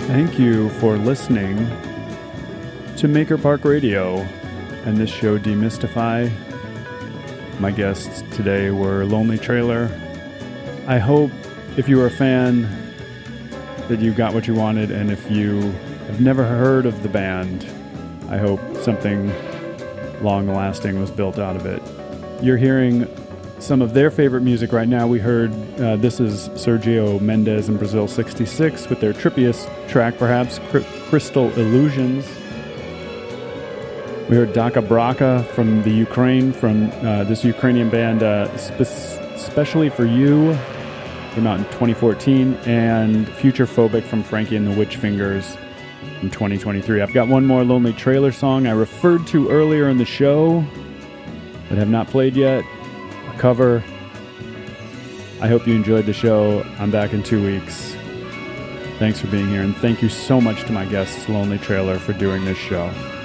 Thank you for listening to Maker Park Radio and this show, Demystify. My guests today were Lonely Trailer. I hope if you were a fan that you got what you wanted, and if you have never heard of the band, I hope something long-lasting was built out of it. You're hearing some of their favorite music right now. We heard, this is Sergio Mendes and Brazil 66 with their trippiest track, perhaps, Crystal Illusions. We heard Daka Braka from the Ukraine, from this Ukrainian band, Especially for You, came out in 2014, and Futurephobic from Frankie and the Witch Fingers in 2023. I've got one more Lonely Trailer song I referred to earlier in the show, but have not played yet. A cover. I hope you enjoyed the show. I'm back in 2 weeks. Thanks for being here, and thank you so much to my guests, Lonely Trailer, for doing this show.